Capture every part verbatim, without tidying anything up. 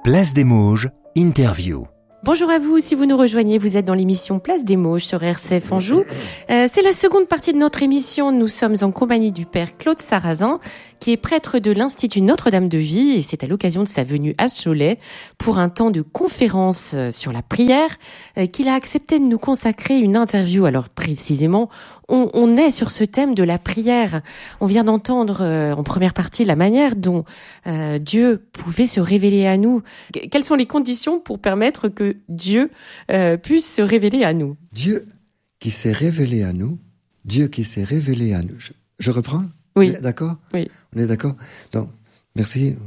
Place des Mauges, interview. Bonjour à vous, si vous nous rejoignez, vous êtes dans l'émission Place des Mauges sur R C F Anjou. Euh, c'est la seconde partie de notre émission. Nous sommes en compagnie du père Claude Sarrazin, qui est prêtre de l'Institut Notre-Dame de Vie, et c'est à l'occasion de sa venue à Cholet pour un temps de conférence sur la prière euh, qu'il a accepté de nous consacrer une interview. Alors précisément, on, on est sur ce thème de la prière. On vient d'entendre euh, en première partie la manière dont euh, Dieu pouvait se révéler à nous. Quelles sont les conditions pour permettre que Dieu euh, puisse se révéler à nous? Dieu qui s'est révélé à nous, Dieu qui s'est révélé à nous. Je, je reprends? Oui. On est d'accord? Oui. On est d'accord? Donc, merci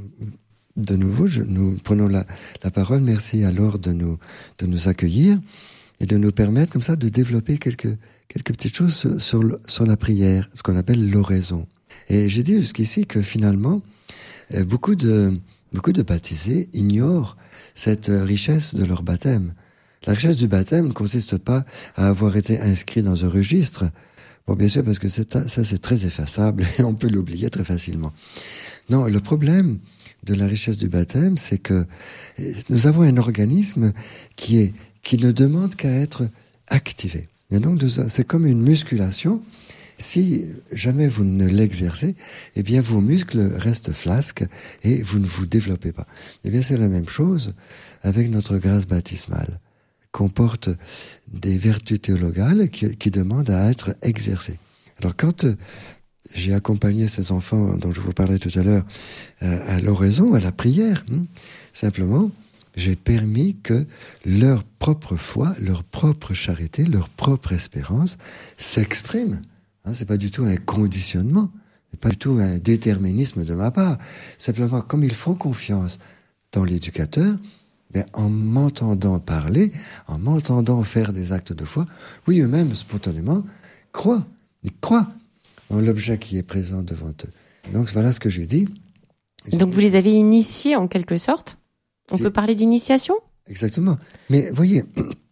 de nouveau. Je, nous prenons la, la parole. Merci alors de nous, de nous accueillir et de nous permettre comme ça de développer quelques, quelques petites choses sur, sur, le, sur la prière, ce qu'on appelle l'oraison. Et j'ai dit jusqu'ici que finalement, euh, beaucoup de, beaucoup de baptisés ignorent cette richesse de leur baptême. La richesse du baptême ne consiste pas à avoir été inscrit dans un registre. Bon, bien sûr, parce que c'est, ça, c'est très effaçable et on peut l'oublier très facilement. Non, le problème de la richesse du baptême, c'est que nous avons un organisme qui est, qui ne demande qu'à être activé. Et donc, c'est comme une musculation. Si jamais vous ne l'exercez, eh bien, vos muscles restent flasques et vous ne vous développez pas. Eh bien, c'est la même chose avec notre grâce baptismale, comporte des vertus théologales qui, qui demandent à être exercées. Alors, quand euh, j'ai accompagné ces enfants dont je vous parlais tout à l'heure euh, à l'oraison, à la prière, hein, simplement, j'ai permis que leur propre foi, leur propre charité, leur propre espérance s'expriment. Hein, c'est pas du tout un conditionnement, c'est pas du tout un déterminisme de ma part. Simplement, comme ils font confiance dans l'éducateur, ben, en m'entendant parler, en m'entendant faire des actes de foi, oui, eux-mêmes, spontanément, croient. Ils croient en l'objet qui est présent devant eux. Donc, voilà ce que j'ai dit. Donc, vous les avez initiés, en quelque sorte? On j'ai... peut parler d'initiation? Exactement. Mais, voyez,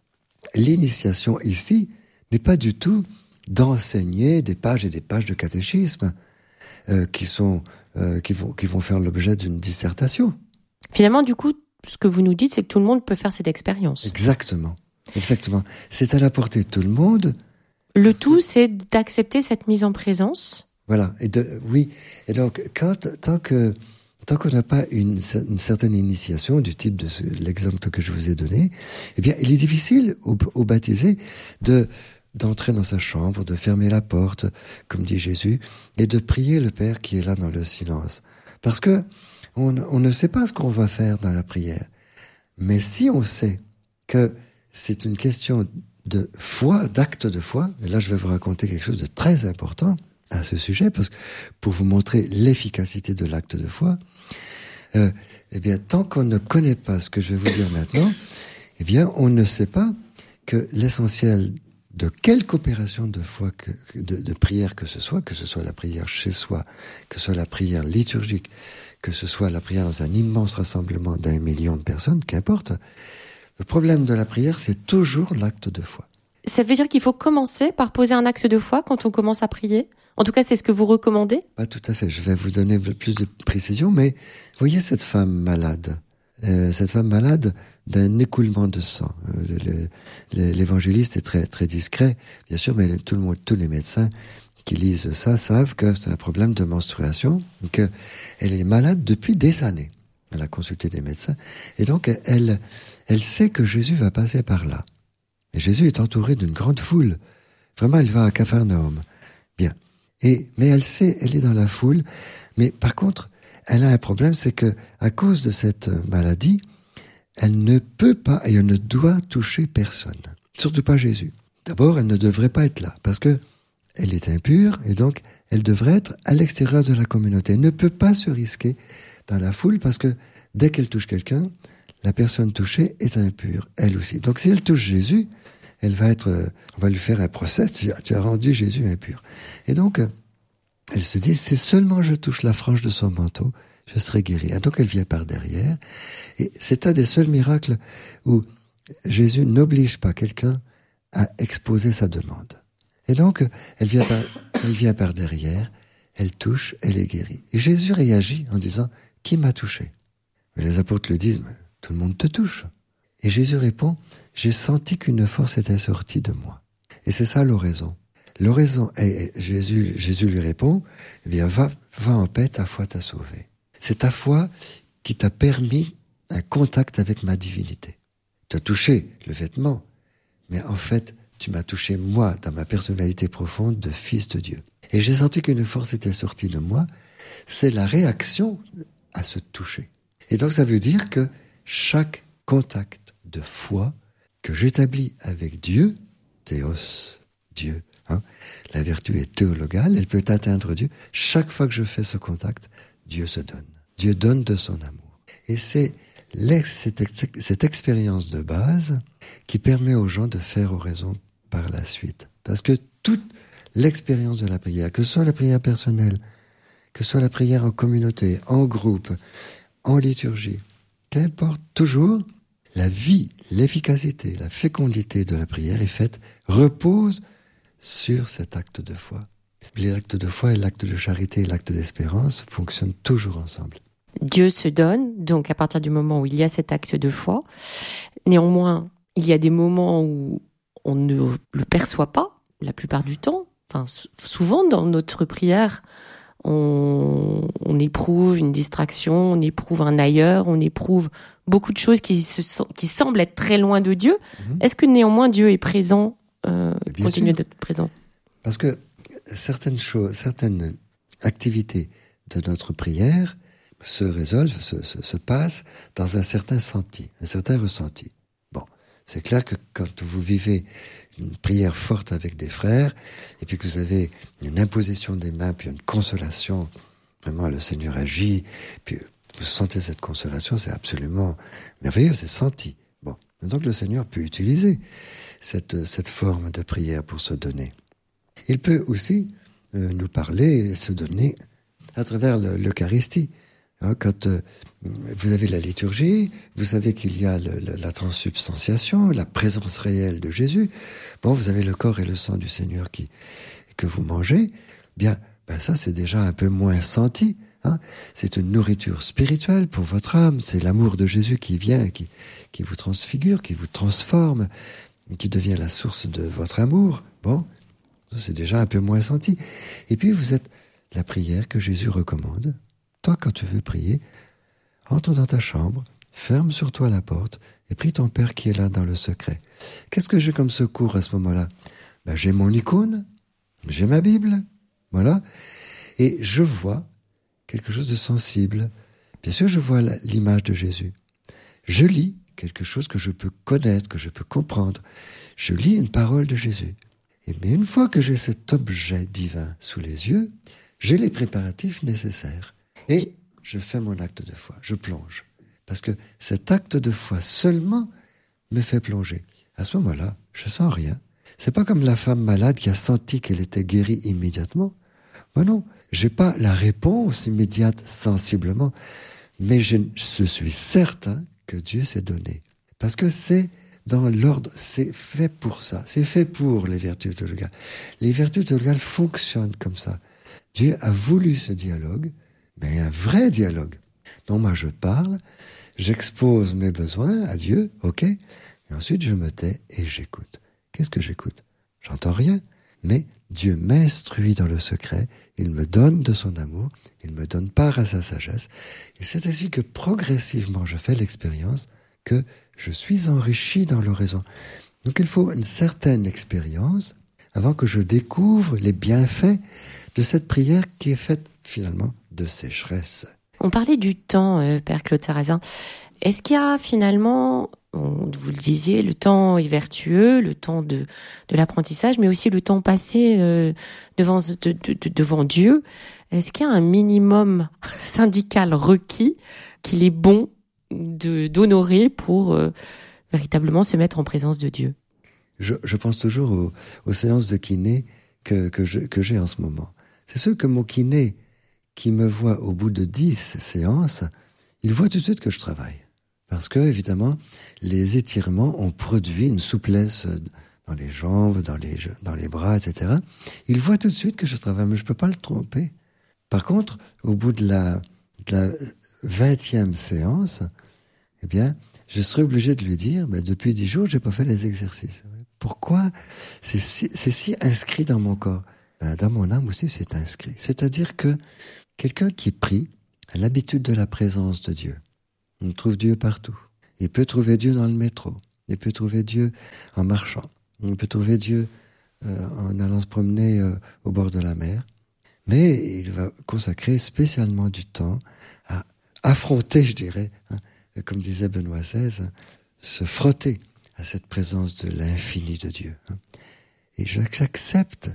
l'initiation ici n'est pas du tout d'enseigner des pages et des pages de catéchisme euh, qui sont, euh, qui vont, qui vont faire l'objet d'une dissertation. Finalement, du coup, ce que vous nous dites, c'est que tout le monde peut faire cette expérience. Exactement. Exactement. C'est à la portée de tout le monde. Le tout, que... c'est d'accepter cette mise en présence. Voilà. Et de, oui. Et donc, quand, tant que, tant qu'on n'a pas une, une certaine initiation du type de ce, l'exemple que je vous ai donné, eh bien, il est difficile au, au baptisé de, d'entrer dans sa chambre, de fermer la porte, comme dit Jésus, et de prier le Père qui est là dans le silence. Parce que, On, on ne sait pas ce qu'on va faire dans la prière. Mais si on sait que c'est une question de foi, d'acte de foi, et là je vais vous raconter quelque chose de très important à ce sujet, parce que pour vous montrer l'efficacité de l'acte de foi, euh, eh bien, tant qu'on ne connaît pas ce que je vais vous dire maintenant, eh bien, on ne sait pas que l'essentiel de quelque opération de foi, que, de, de prière que ce soit, que ce soit la prière chez soi, que ce soit la prière liturgique, que ce soit la prière dans un immense rassemblement d'un million de personnes, qu'importe. Le problème de la prière, c'est toujours l'acte de foi. Ça veut dire qu'il faut commencer par poser un acte de foi quand on commence à prier? En tout cas, c'est ce que vous recommandez? Pas tout à fait. Je vais vous donner plus de précision, mais voyez cette femme malade. Euh, cette femme malade d'un écoulement de sang. Euh, le, le, l'évangéliste est très, très discret, bien sûr, mais tout le monde, tous les médecins qui lisent ça savent que c'est un problème de menstruation, qu'elle est malade depuis des années. Elle a consulté des médecins. Et donc, elle, elle sait que Jésus va passer par là. Et Jésus est entouré d'une grande foule. Vraiment, elle va à Capharnaüm. Bien. Et, mais elle sait, elle est dans la foule. Mais par contre, elle a un problème, c'est que, à cause de cette maladie, elle ne peut pas et elle ne doit toucher personne. Surtout pas Jésus. D'abord, elle ne devrait pas être là. Parce que, elle est impure et donc elle devrait être à l'extérieur de la communauté. Elle ne peut pas se risquer dans la foule parce que dès qu'elle touche quelqu'un, la personne touchée est impure, elle aussi. Donc si elle touche Jésus, elle va être, on va lui faire un procès, tu as, tu as rendu Jésus impur. Et donc, elle se dit, si seulement je touche la frange de son manteau, je serai guérie. Et donc elle vient par derrière. Et c'est un des seuls miracles où Jésus n'oblige pas quelqu'un à exposer sa demande. Et donc, elle vient, par, elle vient par derrière, elle touche, elle est guérie. Et Jésus réagit en disant, qui m'a touché? Mais les apôtres le disent, tout le monde te touche. Et Jésus répond, j'ai senti qu'une force était sortie de moi. Et c'est ça l'oraison. L'oraison, et Jésus, Jésus lui répond, eh bien, va, va en paix, ta foi t'a sauvé. C'est ta foi qui t'a permis un contact avec ma divinité. Tu as touché le vêtement, mais en fait, tu m'as touché moi, dans ma personnalité profonde de fils de Dieu. Et j'ai senti qu'une force était sortie de moi, c'est la réaction à ce toucher. Et donc ça veut dire que chaque contact de foi que j'établis avec Dieu, théos, Dieu, hein, la vertu est théologale, elle peut atteindre Dieu. Chaque fois que je fais ce contact, Dieu se donne. Dieu donne de son amour. Et c'est cette, cette expérience de base qui permet aux gens de faire oraison par la suite. Parce que toute l'expérience de la prière, que ce soit la prière personnelle, que ce soit la prière en communauté, en groupe, en liturgie, qu'importe, toujours, la vie, l'efficacité, la fécondité de la prière est faite, repose sur cet acte de foi. Les actes de foi et l'acte de charité et l'acte d'espérance fonctionnent toujours ensemble. Dieu se donne, donc à partir du moment où il y a cet acte de foi. Néanmoins, il y a des moments où on ne le perçoit pas, la plupart du temps. Enfin, souvent dans notre prière, on, on éprouve une distraction, on éprouve un ailleurs, on éprouve beaucoup de choses qui, se, qui semblent être très loin de Dieu. Mmh. Est-ce que néanmoins Dieu est présent, euh, continue d'être présent ? Parce que certaines choses, certaines activités de notre prière se résolvent, se, se, se passent dans un certain senti, un certain ressenti. Bon, c'est clair que quand vous vivez une prière forte avec des frères, et puis que vous avez une imposition des mains, puis une consolation, vraiment le Seigneur agit, puis vous sentez cette consolation, c'est absolument merveilleux, c'est senti. Bon, donc le Seigneur peut utiliser cette, cette forme de prière pour se donner. Il peut aussi euh, nous parler et se donner à travers le, l'Eucharistie. Hein, quand euh, vous avez la liturgie, vous savez qu'il y a le, le, la transsubstantiation, la présence réelle de Jésus. Bon, vous avez le corps et le sang du Seigneur qui, que vous mangez. Bien, ben ça c'est déjà un peu moins senti. Hein. C'est une nourriture spirituelle pour votre âme. C'est l'amour de Jésus qui vient, qui, qui vous transfigure, qui vous transforme, qui devient la source de votre amour. Bon, ça c'est déjà un peu moins senti. Et puis vous êtes la prière que Jésus recommande. Toi, quand tu veux prier, entre dans ta chambre, ferme sur toi la porte et prie ton Père qui est là dans le secret. Qu'est-ce que j'ai comme secours à ce moment-là ? Ben, j'ai mon icône, j'ai ma Bible, voilà, et je vois quelque chose de sensible. Bien sûr, je vois la, l'image de Jésus. Je lis quelque chose que je peux connaître, que je peux comprendre. Je lis une parole de Jésus. Et mais une fois que j'ai cet objet divin sous les yeux, j'ai les préparatifs nécessaires. Et je fais mon acte de foi, je plonge. Parce que cet acte de foi seulement me fait plonger. À ce moment-là, je sens rien. C'est pas comme la femme malade qui a senti qu'elle était guérie immédiatement. Moi non, j'ai pas la réponse immédiate sensiblement, mais je, je suis certain que Dieu s'est donné. Parce que c'est dans l'ordre, c'est fait pour ça. C'est fait pour les vertus théologales. Les vertus théologales fonctionnent comme ça. Dieu a voulu ce dialogue, mais un vrai dialogue. Donc moi je parle, j'expose mes besoins à Dieu, ok, et ensuite je me tais et j'écoute. Qu'est-ce que j'écoute ? J'entends rien, mais Dieu m'instruit dans le secret, il me donne de son amour, il me donne part à sa sagesse, et c'est ainsi que progressivement je fais l'expérience que je suis enrichi dans l'oraison. Donc il faut une certaine expérience avant que je découvre les bienfaits de cette prière qui est faite finalement de sécheresse. On parlait du temps, euh, Père Claude Sarrazin. Est-ce qu'il y a finalement, on, vous le disiez, le temps est vertueux, le temps de, de l'apprentissage, mais aussi le temps passé euh, devant, de, de, de, devant Dieu. Est-ce qu'il y a un minimum syndical requis qu'il est bon de, d'honorer pour euh, véritablement se mettre en présence de Dieu ? Je, je pense toujours aux, aux séances de kiné que, que, je, que j'ai en ce moment. C'est sûr que mon kiné qui me voit au bout de dix séances, il voit tout de suite que je travaille. Parce que, évidemment, les étirements ont produit une souplesse dans les jambes, dans les, dans les bras, et cetera. Il voit tout de suite que je travaille, mais je peux pas le tromper. Par contre, au bout de la, de la vingtième séance, eh bien, je serais obligé de lui dire, mais depuis dix jours, j'ai pas fait les exercices. Pourquoi? C'est si, c'est si inscrit dans mon corps. Ben, dans mon âme aussi, c'est inscrit. C'est-à-dire que quelqu'un qui prie a l'habitude de la présence de Dieu. On trouve Dieu partout. Il peut trouver Dieu dans le métro. Il peut trouver Dieu en marchant. On peut trouver Dieu euh, en allant se promener euh, au bord de la mer. Mais il va consacrer spécialement du temps à affronter, je dirais, hein, comme disait Benoît seize, hein, se frotter à cette présence de l'infini de Dieu. Hein. Et j'accepte,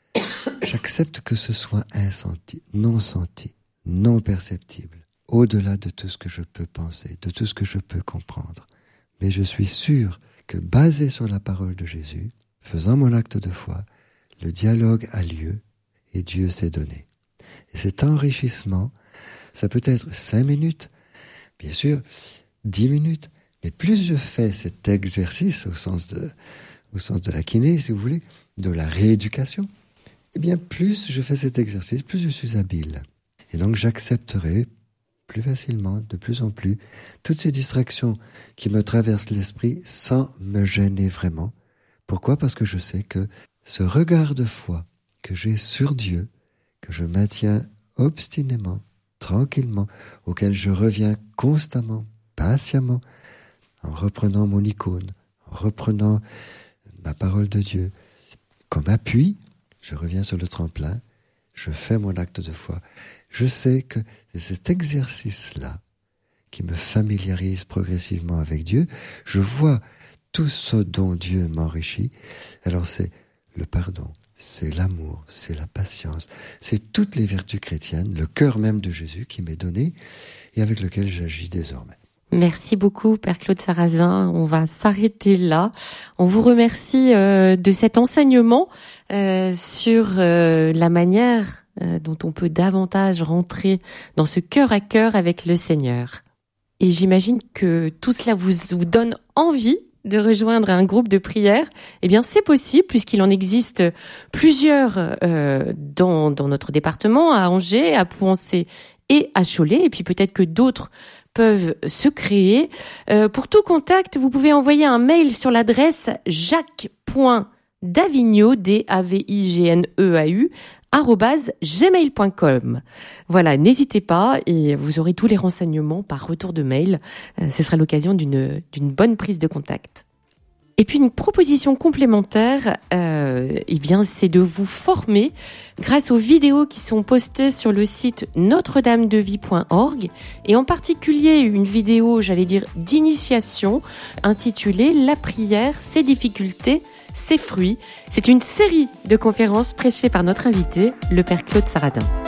j'accepte que ce soit insenti, non senti, non perceptible, au-delà de tout ce que je peux penser, de tout ce que je peux comprendre. Mais je suis sûr que, basé sur la parole de Jésus, faisant mon acte de foi, le dialogue a lieu et Dieu s'est donné. Et cet enrichissement, ça peut être cinq minutes, bien sûr, dix minutes, mais plus je fais cet exercice au sens de, au sens de la kiné, si vous voulez, de la rééducation, eh bien plus je fais cet exercice, plus je suis habile. Et donc j'accepterai plus facilement, de plus en plus, toutes ces distractions qui me traversent l'esprit sans me gêner vraiment. Pourquoi? Parce que je sais que ce regard de foi que j'ai sur Dieu, que je maintiens obstinément, tranquillement, auquel je reviens constamment, patiemment, en reprenant mon icône, en reprenant ma parole de Dieu, comme appui, je reviens sur le tremplin, je fais mon acte de foi. Je sais que c'est cet exercice-là qui me familiarise progressivement avec Dieu. Je vois tout ce dont Dieu m'enrichit. Alors c'est le pardon, c'est l'amour, c'est la patience, c'est toutes les vertus chrétiennes, le cœur même de Jésus qui m'est donné et avec lequel j'agis désormais. Merci beaucoup, Père Claude Sarrazin. On va s'arrêter là. On vous remercie euh, de cet enseignement euh, sur euh, la manière euh, dont on peut davantage rentrer dans ce cœur à cœur avec le Seigneur. Et j'imagine que tout cela vous, vous donne envie de rejoindre un groupe de prière. Eh bien, c'est possible puisqu'il en existe plusieurs euh, dans, dans notre département, à Angers, à Pouancé et à Cholet. Et puis peut-être que d'autres peuvent se créer. Euh, pour tout contact, vous pouvez envoyer un mail sur l'adresse jacques point davigneau, D A V I G N E A U, arobase gmail point com. Voilà, n'hésitez pas et vous aurez tous les renseignements par retour de mail. Euh, ce sera l'occasion d'une, d'une bonne prise de contact. Et puis une proposition complémentaire, euh, eh bien, c'est de vous former grâce aux vidéos qui sont postées sur le site notre dame de vie point org et en particulier une vidéo, j'allais dire, d'initiation intitulée « La prière, ses difficultés, ses fruits ». C'est une série de conférences prêchées par notre invité, le Père Claude Sarrazin.